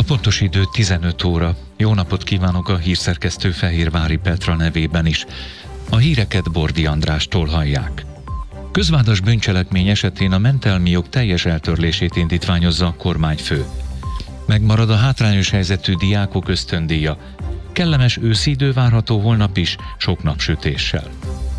pontos idő 15 óra. Jó napot kívánok a hírszerkesztő Fehérvári Petra nevében is. A híreket Bordi Andrástól hallják. Közvádas bűncselekmény esetén a mentelmi jog teljes eltörlését indítványozza a kormányfő. Megmarad a hátrányos helyzetű diákok ösztöndíja. Kellemes őszi idő várható holnap is, sok napsütéssel.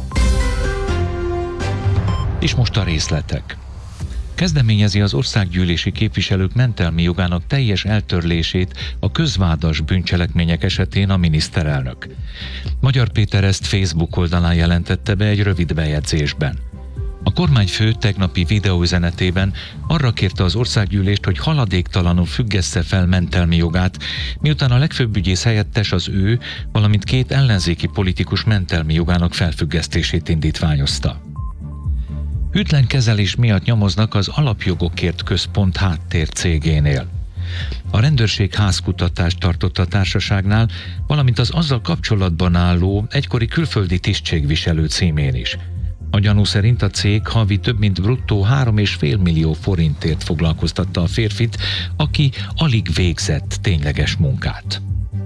És most a részletek. Kezdeményezi az országgyűlési képviselők mentelmi jogának teljes eltörlését a közvádas bűncselekmények esetén a miniszterelnök. Magyar Péter ezt Facebook oldalán jelentette be egy rövid bejegyzésben. A kormányfő tegnapi videóüzenetében arra kérte az országgyűlést, hogy haladéktalanul függessze fel mentelmi jogát, miután a legfőbb ügyész helyettes az ő, valamint két ellenzéki politikus mentelmi jogának felfüggesztését indítványozta. Hűtlen kezelés miatt nyomoznak az Alapjogokért Központ háttércégénél. A rendőrség házkutatást tartott a társaságnál, valamint az azzal kapcsolatban álló egykori külföldi tisztségviselő címén is. A gyanú szerint a cég havi több mint bruttó 3,5 millió forintért foglalkoztatta a férfit, aki alig végzett tényleges munkát.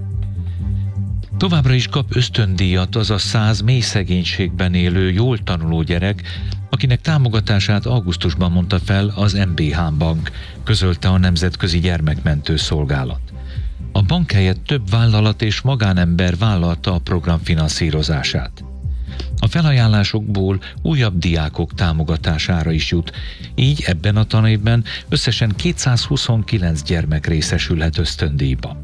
Továbbra is kap ösztöndíjat az a 100 mély szegénységben élő, jól tanuló gyerek, akinek támogatását augusztusban mondta fel az MBH Bank, közölte a Nemzetközi Gyermekmentő Szolgálat. A bank helyett több vállalat és magánember vállalta a program finanszírozását. A felajánlásokból újabb diákok támogatására is jut, így ebben a tanévben összesen 229 gyermek részesülhet ösztöndíjba.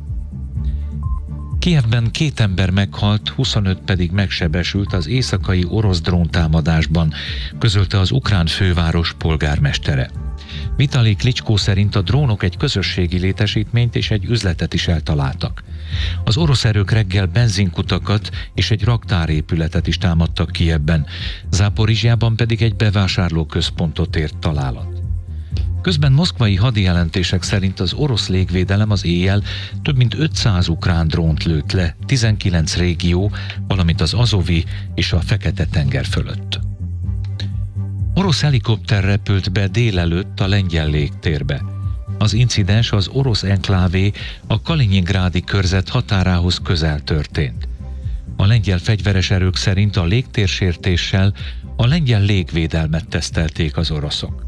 Kijevben 2 ember meghalt, 25 pedig megsebesült az éjszakai orosz dróntámadásban, közölte az ukrán főváros polgármestere. Vitali Klitschko szerint a drónok egy közösségi létesítményt és egy üzletet is eltaláltak. Az orosz erők reggel benzinkutakat és egy raktárépületet is támadtak Kijevben, Záporizsjában pedig egy bevásárlóközpontot ért találat. Közben moszkvai hadijelentések szerint az orosz légvédelem az éjjel több mint 500 ukrán drónt lőtt le 19 régió, valamint az Azovi és a Fekete-tenger fölött. Orosz helikopter repült be délelőtt a lengyel légtérbe. Az incidens az orosz enklávé a Kalinyingrádi körzet határához közel történt. A lengyel fegyveres erők szerint a légtérsértéssel a lengyel légvédelmet tesztelték az oroszok.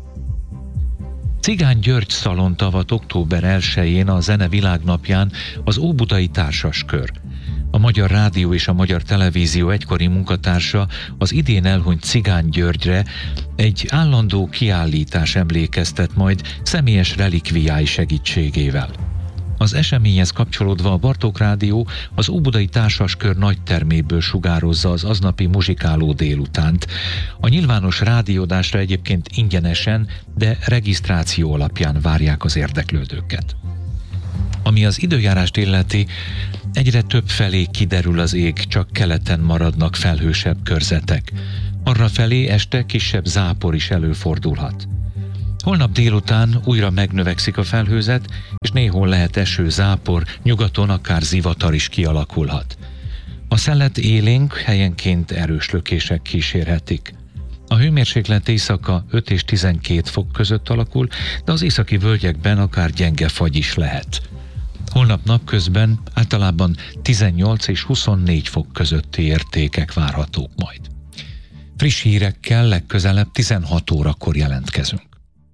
Cigány György szalont avat október 1-én a Zene Világnapján az Óbudai Társaskör. A Magyar Rádió és a Magyar Televízió egykori munkatársa az idén elhunyt Cigány Györgyre egy állandó kiállítás emlékeztet majd személyes relikviái segítségével. Az eseményhez kapcsolódva a Bartók Rádió az Óbudai Társaskör nagyterméből sugározza az aznapi muzsikáló délutánt. A nyilvános rádiódásra egyébként ingyenesen, de regisztráció alapján várják az érdeklődőket. Ami az időjárást illeti, egyre több felé kiderül az ég, csak keleten maradnak felhősebb körzetek. Arrafelé este kisebb zápor is előfordulhat. Holnap délután újra megnövekszik a felhőzet, és néhol lehet eső, zápor, nyugaton akár zivatar is kialakulhat. A szelet élénk, helyenként erős lökések kísérhetik. A hőmérséklet éjszaka 5 és 12 fok között alakul, de az északi völgyekben akár gyenge fagy is lehet. Holnap napközben általában 18 és 24 fok közötti értékek várhatók majd. Friss hírekkel legközelebb 16 órakor jelentkezünk.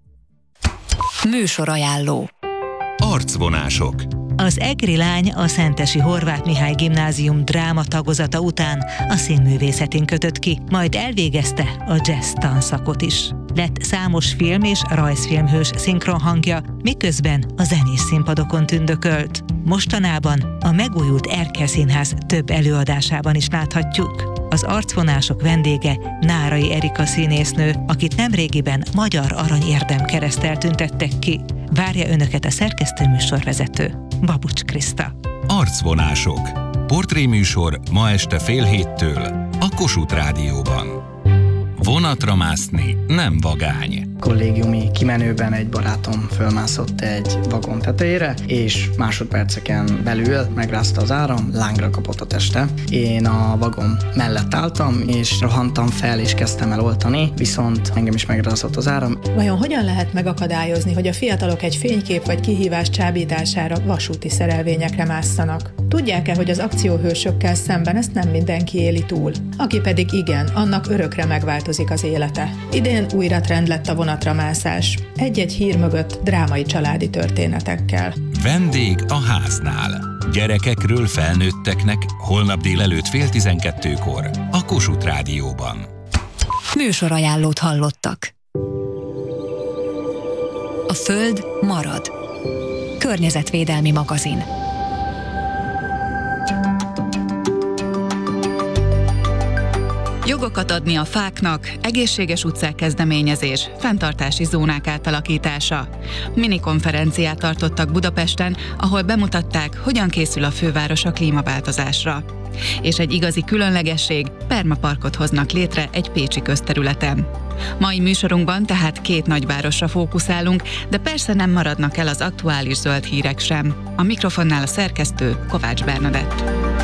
Műsorajánló. Arcvonások. Az egri lány a Szentesi Horváth Mihály Gimnázium dráma tagozata után a színművészetén kötött ki, majd elvégezte a jazz tanszakot is. Lett számos film és rajzfilmhős szinkronhangja, miközben a zenés színpadokon tündökölt. Mostanában a megújult Erkel Színház több előadásában is láthatjuk. Az arcvonások vendége Nárai Erika színésznő, akit nemrégiben Magyar Arany Érdemkereszttel tüntettek ki. Várja önöket a szerkesztőműsorvezető, Babucs Kriszta. Arcvonások. Portréműsor ma este 6:30 a Kossuth Rádióban. Vonatra mászni nem vagány. Kollégiumi kimenőben egy barátom fölmászott egy vagon tetejére, és másodperceken belül megrázta az áram, lángra kapott a teste. Én a vagon mellett álltam, és rohantam fel, és kezdtem el oltani, viszont engem is megrázott az áram. Vajon hogyan lehet megakadályozni, hogy a fiatalok egy fénykép vagy kihívás csábítására vasúti szerelvényekre másszanak? Tudják-e, hogy az akcióhősökkel szemben ezt nem mindenki éli túl? Aki pedig igen, annak örökre megváltozik az élete. Idén újra trend lett a vonatra mászás. Egy-egy hír mögött drámai családi történetekkel. Vendég a háznál. Gyerekekről felnőtteknek holnap délelőtt 11:30 a Kossuth Rádióban. Műsorajánlót hallottak. A Föld marad. Környezetvédelmi magazin. Jogokat adni a fáknak, egészséges utcák kezdeményezés, fenntartási zónák átalakítása. Minikonferenciát tartottak Budapesten, ahol bemutatták, hogyan készül a főváros a klímaváltozásra. És egy igazi különlegesség, permaparkot hoznak létre egy pécsi közterületen. Mai műsorunkban tehát 2 nagyvárosra fókuszálunk, de persze nem maradnak el az aktuális zöld hírek sem. A mikrofonnál a szerkesztő Kovács Bernadett.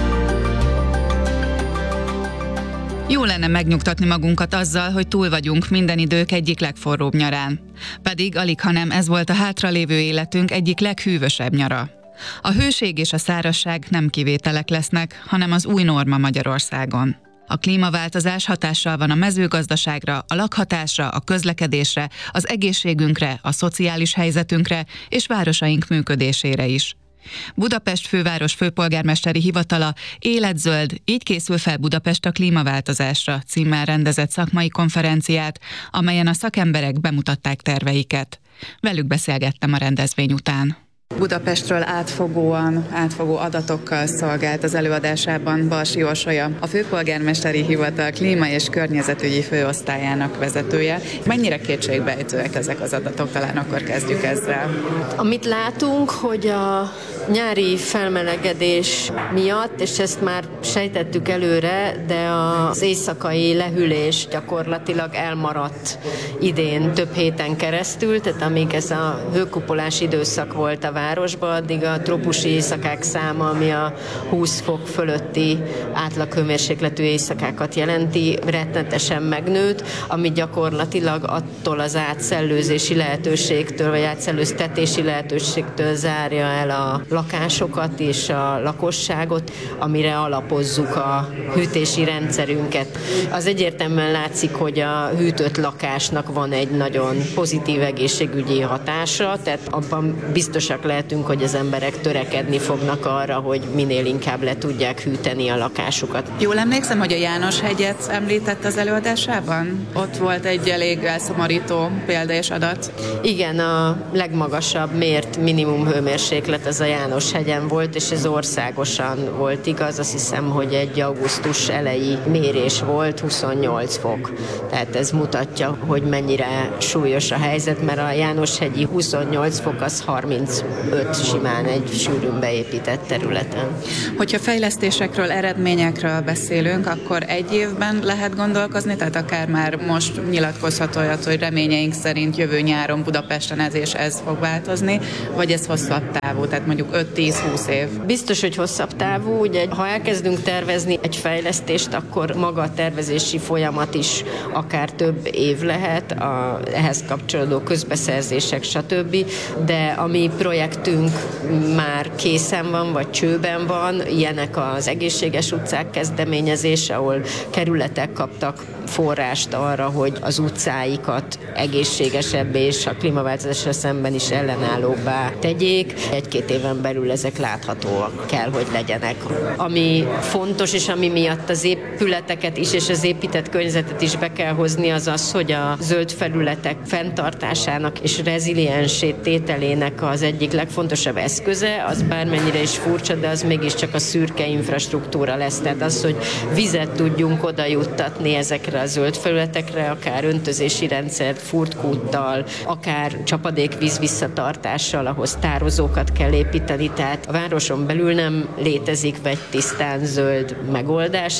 Jó lenne megnyugtatni magunkat azzal, hogy túl vagyunk minden idők egyik legforróbb nyarán. Pedig alighanem ez volt a hátralévő életünk egyik leghűvösebb nyara. A hőség és a szárazság nem kivételek lesznek, hanem az új norma Magyarországon. A klímaváltozás hatással van a mezőgazdaságra, a lakhatásra, a közlekedésre, az egészségünkre, a szociális helyzetünkre és városaink működésére is. Budapest főváros főpolgármesteri hivatala Életzöld, így készül fel Budapest a klímaváltozásra címmel rendezett szakmai konferenciát, amelyen a szakemberek bemutatták terveiket. Velük beszélgettem a rendezvény után. Budapestről átfogó adatokkal szolgált az előadásában Balsi Orsolya, a főpolgármesteri hivatal klíma- és környezetügyi főosztályának vezetője. Mennyire kétségbejtőek ezek az adatok? Talán akkor kezdjük ezzel. Amit látunk, hogy a nyári felmelegedés miatt, és ezt már sejtettük előre, de az éjszakai lehűlés gyakorlatilag elmaradt idén több héten keresztül, tehát amíg ez a hőkupolás időszak volt a városban, addig a trópusi éjszakák száma, ami a 20 fok fölötti átlaghőmérsékletű éjszakákat jelenti, rettenetesen megnőtt, ami gyakorlatilag attól az átszellőzési lehetőségtől, vagy átszellőztetési lehetőségtől zárja el a lakásokat és a lakosságot, amire alapozzuk a hűtési rendszerünket. Az egyértelműen látszik, hogy a hűtött lakásnak van egy nagyon pozitív egészségügyi hatása, tehát abban biztosak lehetünk, hogy az emberek törekedni fognak arra, hogy minél inkább le tudják hűteni a lakásukat. Jól emlékszem, hogy a János-hegyet említett az előadásában? Ott volt egy elég elszomorító példa és adat. Igen, a legmagasabb mért minimum hőmérséklet az a János-hegyen volt, és ez országosan volt igaz. Azt hiszem, hogy egy augusztus eleji mérés volt, 28 fok. Tehát ez mutatja, hogy mennyire súlyos a helyzet, mert a János-hegyi 28 fok az 35 simán egy sűrűn beépített területen. Hogyha fejlesztésekről, eredményekről beszélünk, akkor egy évben lehet gondolkozni, tehát akár már most nyilatkozható olyat, hogy reményeink szerint jövő nyáron Budapesten ez és ez fog változni, vagy ez hosszabb távú, tehát mondjuk 5-10-20 év? Biztos, hogy hosszabb távú. Ugye, ha elkezdünk tervezni egy fejlesztést, akkor maga a tervezési folyamat is akár több év lehet, ehhez kapcsolódó közbeszerzések, stb. De a mi projektünk már készen van, vagy csőben van, ilyenek az egészséges utcák kezdeményezése, ahol kerületek kaptak forrást arra, hogy az utcáikat egészségesebbé és a klímaváltozásra szemben is ellenállóbbá tegyék. 1-2 éven belül ezek láthatóak kell, hogy legyenek. Ami fontos, és ami miatt az épületeket is és az épített környezetet is be kell hozni, az az, hogy a zöld felületek fenntartásának és reziliensé tételének az egyik legfontosabb eszköze, az bármennyire is furcsa, de az mégiscsak a szürke infrastruktúra lesz. Tehát az, hogy vizet tudjunk oda juttatni ezekre a zöld felületekre, akár öntözési rendszert, furtkúttal, akár csapadékvíz visszatartással, ahhoz tározókat kell építeni. Tehát a városon belül nem létezik tisztán zöld megoldás, ezek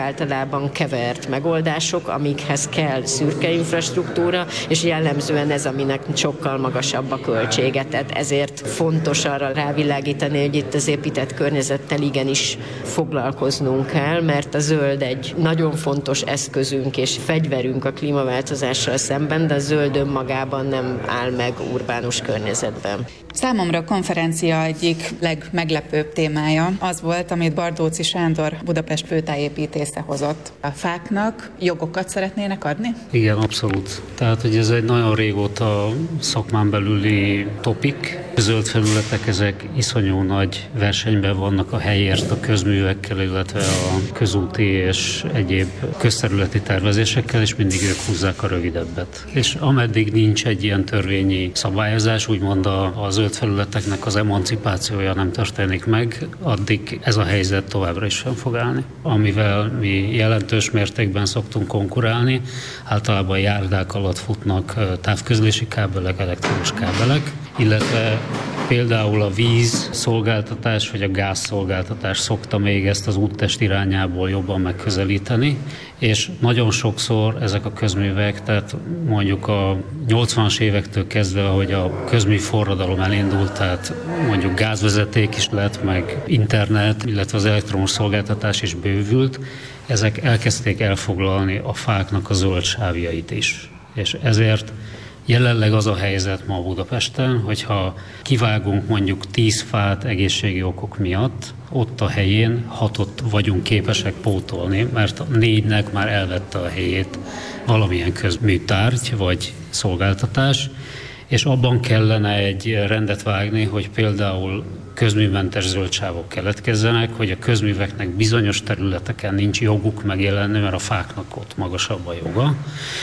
általában kevert megoldások, amikhez kell szürke infrastruktúra, és jellemzően ez, aminek sokkal magasabb a költsége. Tehát ezért fontos arra rávilágítani, hogy itt az épített környezettel igenis foglalkoznunk kell, mert a zöld egy nagyon fontos eszközünk és fegyverünk a klímaváltozással szemben, de a zöld önmagában nem áll meg urbánus környezetben. Számomra a konferencia egyik legmeglepőbb témája az volt, amit Bardóczy Sándor, Budapest főtájépítésze hozott. A fáknak jogokat szeretnének adni? Igen, abszolút. Tehát, hogy ez egy nagyon régóta szakmán belüli topik. A zöld felületek, ezek iszonyú nagy versenyben vannak a helyért a közművekkel, illetve a közúti és egyéb közterületi tervezésekkel, és mindig ők húzzák a rövidebbet. És ameddig nincs egy ilyen törvényi szabályozás, úgymond a zöld felületeknek az emancipációja nem történik meg, addig ez a helyzet továbbra is fenn fog állni. Amivel mi jelentős mértékben szoktunk konkurálni, általában járdák alatt futnak távközlési kábelek, elektromos kábelek, illetve például a vízszolgáltatás vagy a gázszolgáltatás szokta még ezt az úttest irányából jobban megközelíteni, és nagyon sokszor ezek a közművek, tehát mondjuk a 80-as évektől kezdve, ahogy a közműforradalom elindult, tehát mondjuk gázvezeték is lett, meg internet, illetve az elektromos szolgáltatás is bővült, ezek elkezdték elfoglalni a fáknak a zöld sávjait is. És ezért jelenleg az a helyzet ma Budapesten, hogyha kivágunk mondjuk 10 fát egészségi okok miatt, ott a helyén 6-ot vagyunk képesek pótolni, mert a 4-nek már elvette a helyét valamilyen közműtárgy vagy szolgáltatás, és abban kellene egy rendet vágni, hogy például közműmentes zöldsávok keletkezzenek, hogy a közműveknek bizonyos területeken nincs joguk megjelenni, mert a fáknak ott magasabb a joga,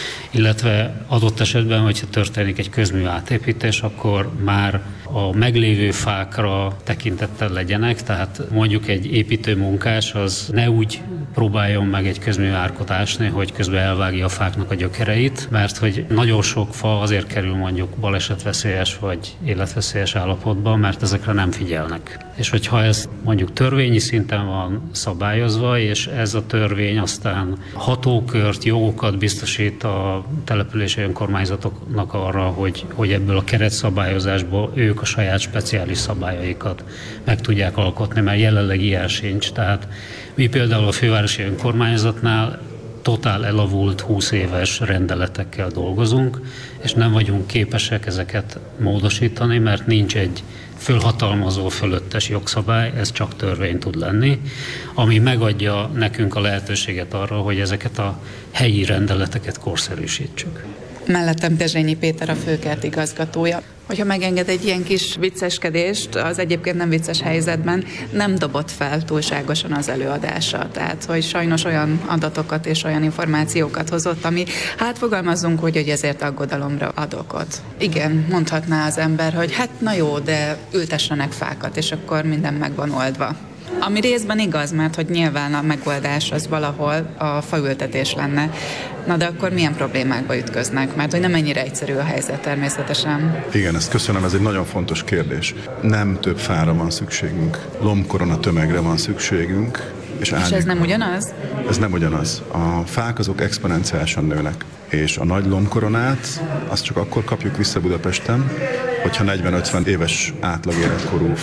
illetve adott esetben, hogyha történik egy közmű átépítés, akkor már a meglévő fákra tekintettel legyenek, tehát mondjuk egy építőmunkás az ne úgy próbáljon meg egy közmű árkot ásni, hogy közben elvágja a fáknak a gyökereit, mert hogy nagyon sok fa azért kerül mondjuk balesetveszélyes vagy életveszélyes állapotban, mert ezekre nem figyelnek. És hogyha ez mondjuk törvényi szinten van szabályozva, és ez a törvény aztán hatókört, jogokat biztosít a települési önkormányzatoknak arra, hogy ebből a keretszabályozásból ők a saját speciális szabályaikat meg tudják alkotni, mert jelenleg ilyen sincs. Tehát mi például a fővárosi önkormányzatnál totál elavult 20 éves rendeletekkel dolgozunk, és nem vagyunk képesek ezeket módosítani, mert nincs egy fölhatalmazó fölöttes jogszabály, ez csak törvény tud lenni, ami megadja nekünk a lehetőséget arra, hogy ezeket a helyi rendeleteket korszerűsítsük. Mellettem Dezsényi Péter, a főkert igazgatója. Hogyha megenged egy ilyen kis vicceskedést, az egyébként nem vicces helyzetben nem dobott fel túlságosan az előadása. Tehát, hogy sajnos olyan adatokat és olyan információkat hozott, ami hát fogalmazzunk úgy, hogy ezért aggodalomra ad okot. Igen, mondhatná az ember, hogy hát na jó, de ültessenek fákat, és akkor minden meg van oldva. Ami részben igaz, mert hogy nyilván a megoldás az valahol a faültetés lenne. Na de akkor milyen problémákba ütköznek? Mert hogy nem ennyire egyszerű a helyzet természetesen. Igen, ezt köszönöm, ez egy nagyon fontos kérdés. Nem több fára van szükségünk, lombkorona tömegre van szükségünk. És ez nem ugyanaz? Ez nem ugyanaz. A fák azok exponenciálisan nőnek, és a nagy lombkoronát azt csak akkor kapjuk vissza Budapesten, hogyha 40-50 éves átlag életkorú